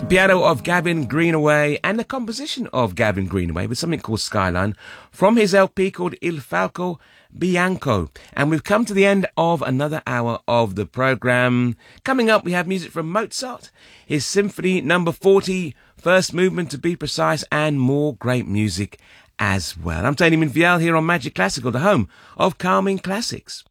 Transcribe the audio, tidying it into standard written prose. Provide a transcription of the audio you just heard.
Piano of Gavin Greenaway and the composition of Gavin Greenaway with something called Skyline from his LP called Il Falco Bianco. And we've come to the end of another hour of the programme. Coming up, we have music from Mozart, his Symphony Number 40, first movement to be precise, and more great music as well. I'm Tony Minfiel here on Magic Classical, the home of calming classics.